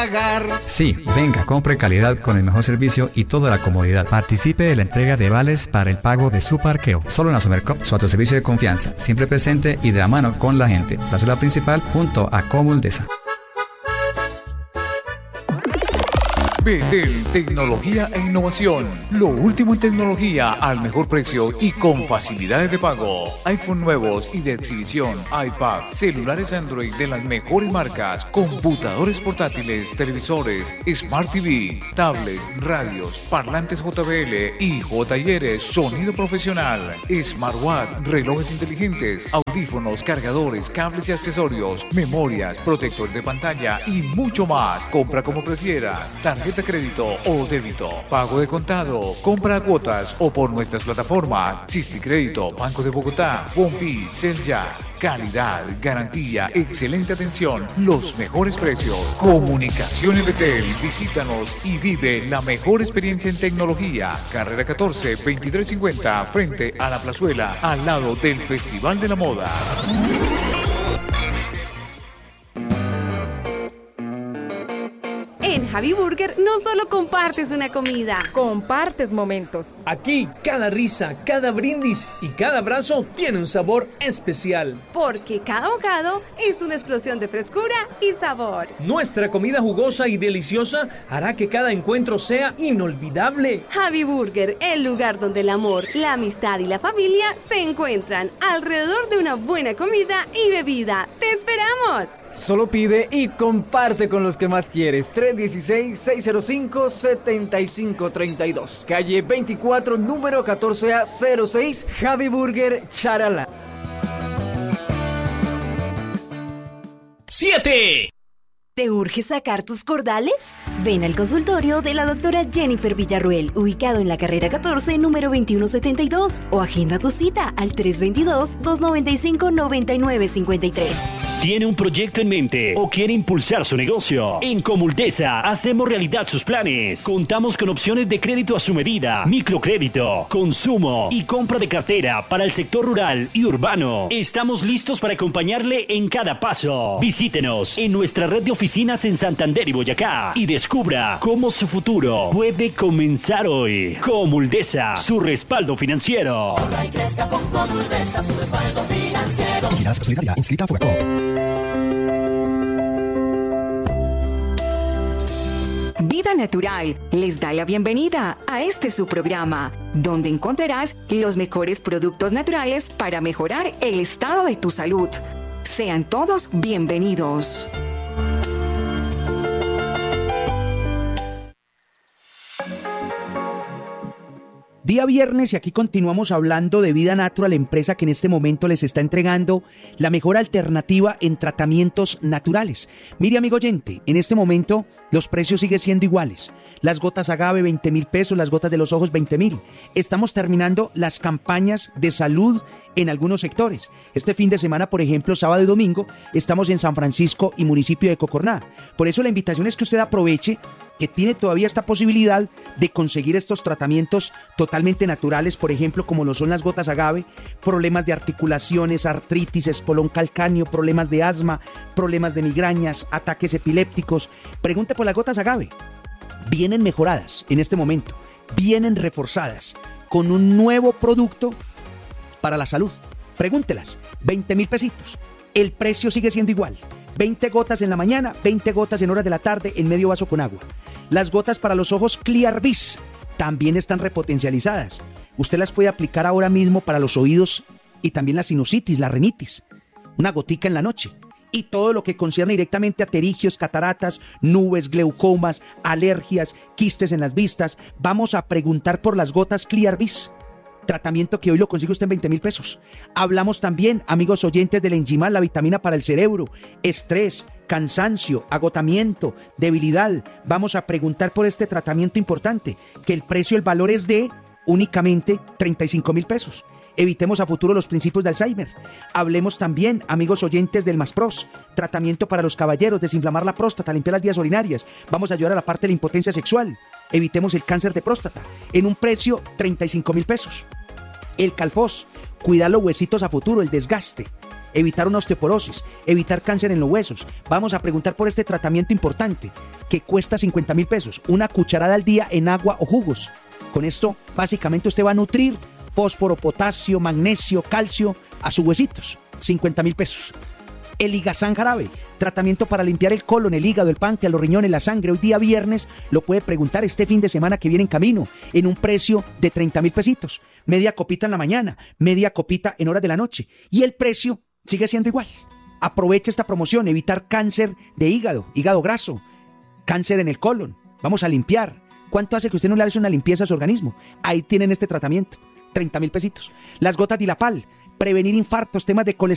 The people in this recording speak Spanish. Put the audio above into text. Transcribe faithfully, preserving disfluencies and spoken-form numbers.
pagar. Sí, venga, compre calidad con el mejor servicio y toda la comodidad. Participe de la entrega de vales para el pago de su parqueo. Solo en Asomercop, su autoservicio de confianza, siempre presente y de la mano con la gente. La ciudad principal junto a Comuldesa. Betel, tecnología e innovación. Lo último en tecnología al mejor precio y con facilidades de pago. iPhone nuevos y de exhibición, iPad, celulares Android de las mejores marcas, computadores portátiles, televisores, Smart T V, tablets, radios, parlantes J B L y J Y R, sonido profesional, Smartwatch, relojes inteligentes, audífonos, cargadores, cables y accesorios, memorias, protector de pantalla y mucho más. Compra como prefieras. Tarjeta de crédito o débito, pago de contado, compra a cuotas o por nuestras plataformas Sisticrédito, Banco de Bogotá, Bombi, Celya. Calidad, garantía, excelente atención, los mejores precios. Comunicaciones Betel, visítanos y vive la mejor experiencia en tecnología. Carrera catorce, veintitrés cincuenta, frente a la Plazuela, al lado del Festival de la Moda. En Javi Burger no solo compartes una comida, compartes momentos. Aquí cada risa, cada brindis y cada abrazo tiene un sabor especial. Porque cada bocado es una explosión de frescura y sabor. Nuestra comida jugosa y deliciosa hará que cada encuentro sea inolvidable. Javi Burger, el lugar donde el amor, la amistad y la familia se encuentran alrededor de una buena comida y bebida. ¡Te esperamos! Solo pide y comparte con los que más quieres. tres uno seis, seis cero cinco, siete cinco tres dos. Calle veinticuatro, número catorce A cero seis, Javi Burger, Charalá. ¡Siete! ¿Te urge sacar tus cordales? Ven al consultorio de la doctora Jennifer Villarruel, ubicado en la carrera catorce, número veintiuno setenta y dos, o agenda tu cita al tres dos dos, dos nueve cinco, nueve nueve cinco tres. ¿Tiene un proyecto en mente o quiere impulsar su negocio? En Comuldesa hacemos realidad sus planes. Contamos con opciones de crédito a su medida, microcrédito, consumo y compra de cartera para el sector rural y urbano. Estamos listos para acompañarle en cada paso. Visítenos en nuestra red de oficinas en Santander y Boyacá y descubra cómo su futuro puede comenzar hoy. Comuldesa, su respaldo financiero. Ahorra y crezca con Comuldesa, su respaldo financiero. Vigilanza Solidaria, inscrita a Fogacop. Vida Natural les da la bienvenida a este su programa, donde encontrarás los mejores productos naturales para mejorar el estado de tu salud. Sean todos bienvenidos. Día viernes y aquí continuamos hablando de Vida Natural, empresa que en este momento les está entregando la mejor alternativa en tratamientos naturales. Mire, amigo oyente, en este momento los precios siguen siendo iguales. Las gotas agave veinte mil pesos, las gotas de los ojos veinte mil. Estamos terminando las campañas de salud en algunos sectores. Este fin de semana, por ejemplo, sábado y domingo, estamos en San Francisco y municipio de Cocorná. Por eso la invitación es que usted aproveche que tiene todavía esta posibilidad de conseguir estos tratamientos totalmente naturales, por ejemplo, como lo son las gotas agave, problemas de articulaciones, artritis, espolón calcáneo, problemas de asma, problemas de migrañas, ataques epilépticos. Pregunte por las gotas agave. Vienen mejoradas en este momento, vienen reforzadas con un nuevo producto para la salud. Pregúntelas, veinte mil pesitos. El precio sigue siendo igual. veinte gotas en la mañana, veinte gotas en horas de la tarde en medio vaso con agua. Las gotas para los ojos Clear Vis también están repotencializadas. Usted las puede aplicar ahora mismo para los oídos y también la sinusitis, la rinitis. Una gotica en la noche. Y todo lo que concierne directamente a pterigios, cataratas, nubes, glaucomas, alergias, quistes en las vistas. Vamos a preguntar por las gotas Clear Vis. Tratamiento que hoy lo consigue usted en veinte mil pesos. Hablamos también, amigos oyentes, del Enjimal, la vitamina para el cerebro, estrés, cansancio, agotamiento, debilidad. Vamos a preguntar por este tratamiento importante, que el precio, el valor es de únicamente treinta y cinco mil pesos. Evitemos a futuro los principios de Alzheimer. Hablemos también, amigos oyentes, del Maspros, tratamiento para los caballeros, desinflamar la próstata, limpiar las vías urinarias. Vamos a ayudar a la parte de la impotencia sexual. Evitemos el cáncer de próstata, en un precio treinta y cinco mil pesos. El Calfos, cuidar los huesitos a futuro, el desgaste. Evitar una osteoporosis, evitar cáncer en los huesos. Vamos a preguntar por este tratamiento importante. que cuesta cincuenta mil pesos. Una cucharada al día en agua o jugos. Con esto, básicamente usted va a nutrir fósforo, potasio, magnesio, calcio a sus huesitos. cincuenta mil pesos. El Ligazán jarabe, tratamiento para limpiar el colon, el hígado, el páncreas, los riñones, la sangre. Hoy día viernes lo puede preguntar este fin de semana que viene en camino, en un precio de treinta mil pesitos. Media copita en la mañana, media copita en horas de la noche. Y el precio sigue siendo igual. Aproveche esta promoción, evitar cáncer de hígado, hígado graso, cáncer en el colon. Vamos a limpiar. ¿Cuánto hace que usted no le hace una limpieza a su organismo? Ahí tienen este tratamiento, treinta mil pesitos. Las gotas Dilapal, prevenir infartos, temas de colesterol.